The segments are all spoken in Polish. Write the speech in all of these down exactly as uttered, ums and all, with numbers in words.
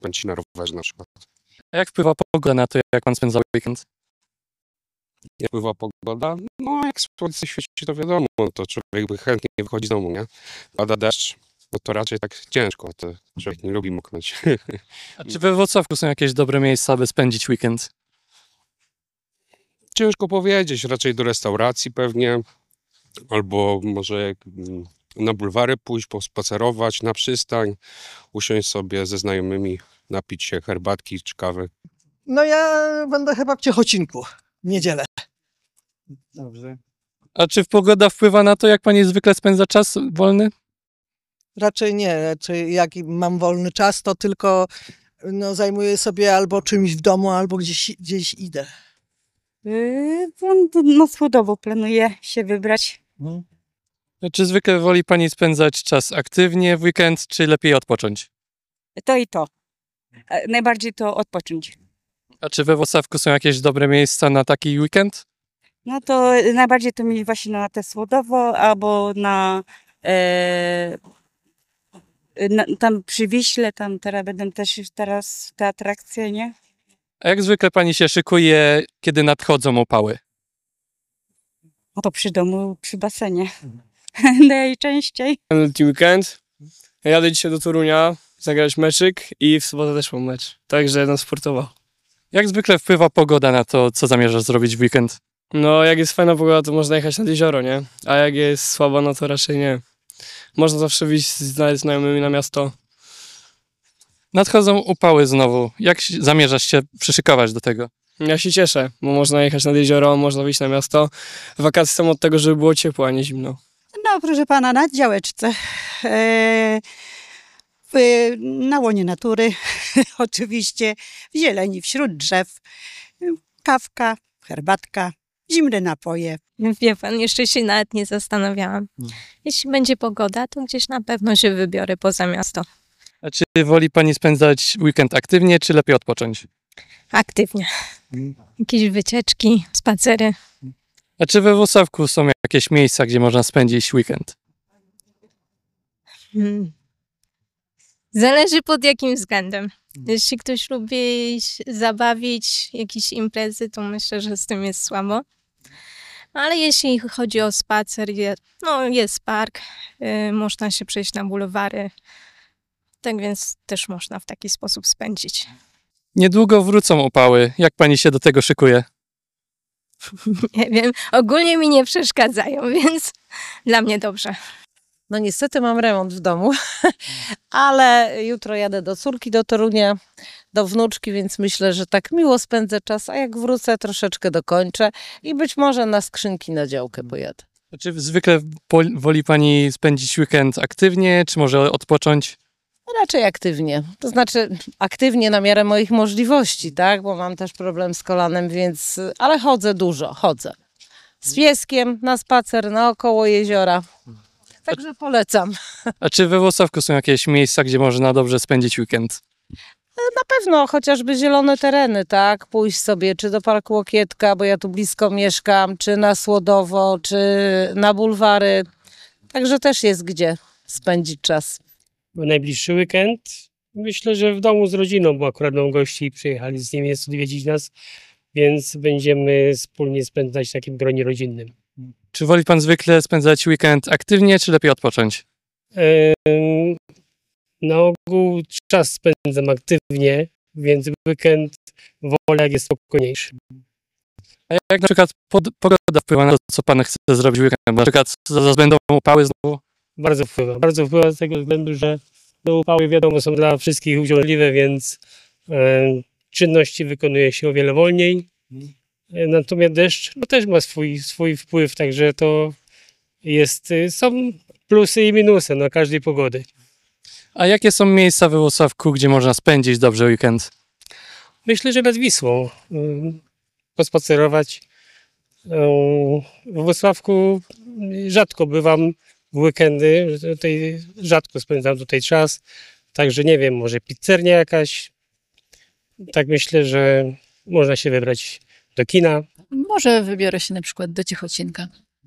pędzić na rowerze na przykład. A jak wpływa pogoda na to, jak pan spędza weekend? Jak wpływa pogoda? No jak słońce świeci, to wiadomo, to człowiek by chętnie wychodzi z domu, nie? Pada deszcz, no to raczej tak ciężko, to człowiek nie lubi moknąć. A czy we Włocławku są jakieś dobre miejsca, aby spędzić weekend? Ciężko powiedzieć, raczej do restauracji pewnie, albo może na bulwary pójść, pospacerować, na przystań, usiąść sobie ze znajomymi, napić się herbatki czy kawy. No ja będę chyba w Ciechocinku w niedzielę. Dobrze. A czy pogoda wpływa na to, jak pani zwykle spędza czas wolny? Raczej nie, raczej jak mam wolny czas, to tylko no, zajmuję sobie albo czymś w domu, albo gdzieś, gdzieś idę. Yy, no słodowo planuję się wybrać. Hmm. Czy zwykle woli pani spędzać czas aktywnie w weekend, czy lepiej odpocząć? To i to. E, Najbardziej to odpocząć. A czy we Włocławku są jakieś dobre miejsca na taki weekend? No to najbardziej to mi właśnie na te słodowo, albo na, e, na tam przy Wiśle, tam teraz będą też teraz te atrakcje, nie? A jak zwykle pani się szykuje, kiedy nadchodzą upały? No to przy domu, przy basenie. Najczęściej. Wielki weekend. Jadę dzisiaj do Torunia zagrać meczyk i w sobotę też mam mecz. Także no sportowo. Jak zwykle wpływa pogoda na to, co zamierzasz zrobić w weekend? No jak jest fajna pogoda, to można jechać nad jezioro, nie? A jak jest słaba, no to raczej nie. Można zawsze wyjść z znajomymi na miasto. Nadchodzą upały znowu. Jak się- zamierzasz się przyszykować do tego? Ja się cieszę, bo można jechać nad jezioro, można wyjść na miasto. Wakacje są od tego, żeby było ciepło, a nie zimno. No, proszę pana, na działeczce. E, w, na łonie natury, oczywiście, w zieleni, wśród drzew. Kawka, herbatka, zimne napoje. Wie pan, jeszcze się nawet nie zastanawiałam. Jeśli będzie pogoda, to gdzieś na pewno się wybiorę poza miasto. A czy woli pani spędzać weekend aktywnie, czy lepiej odpocząć? Aktywnie. Jakieś wycieczki, spacery. A czy we Włocławku są jakieś miejsca, gdzie można spędzić weekend? Hmm. Zależy pod jakim względem. Jeśli ktoś lubi się zabawić, jakieś imprezy, to myślę, że z tym jest słabo. Ale jeśli chodzi o spacer, je- no jest park, y, można się przejść na bulwary. Tak więc też można w taki sposób spędzić. Niedługo wrócą upały. Jak pani się do tego szykuje? Nie wiem, ogólnie mi nie przeszkadzają, więc dla mnie dobrze. No niestety mam remont w domu, ale jutro jadę do córki do Torunia, do wnuczki, więc myślę, że tak miło spędzę czas, a jak wrócę troszeczkę dokończę i być może na skrzynki na działkę pojadę. A czy zwykle pol- woli pani spędzić weekend aktywnie, czy może odpocząć? Raczej aktywnie, to znaczy aktywnie na miarę moich możliwości, tak, bo mam też problem z kolanem, więc, ale chodzę dużo, chodzę. Z pieskiem na spacer naokoło jeziora, także polecam. A czy we Włocławku są jakieś miejsca, gdzie można dobrze spędzić weekend? Na pewno chociażby zielone tereny, tak? Pójść sobie czy do Parku Łokietka, bo ja tu blisko mieszkam, czy na Słodowo, czy na bulwary. Także też jest gdzie spędzić czas. W najbliższy weekend myślę, że w domu z rodziną, bo akurat mam gości i przyjechali z Niemiec odwiedzić nas, więc będziemy wspólnie spędzać w takim gronie rodzinnym. Czy woli pan zwykle spędzać weekend aktywnie, czy lepiej odpocząć? Em, Na ogół czas spędzam aktywnie, więc weekend wolę, jak jest spokojniejszy. A jak na przykład pod, pogoda wpływa na to, co pan chce zrobić w weekend? Na przykład zaraz będą upały znowu? Bardzo wpływa. Bardzo wpływa z tego względu, że no, upały wiadomo są dla wszystkich uciążliwe, więc e, czynności wykonuje się o wiele wolniej. E, natomiast deszcz no, też ma swój, swój wpływ, także to jest, e, są plusy i minusy na każdej pogody. A jakie są miejsca we Włocławku, gdzie można spędzić dobrze weekend? Myślę, że nad Wisłą ym, pospacerować. Ym, W Włocławku rzadko bywam w weekendy, tutaj rzadko spędzam tutaj czas, także nie wiem, może pizzernia jakaś. Tak myślę, że można się wybrać do kina. Może wybiorę się na przykład do Ciechocinka.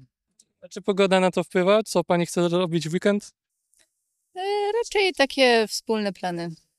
A czy pogoda na to wpływa? Co pani chce robić w weekend? E, raczej takie wspólne plany.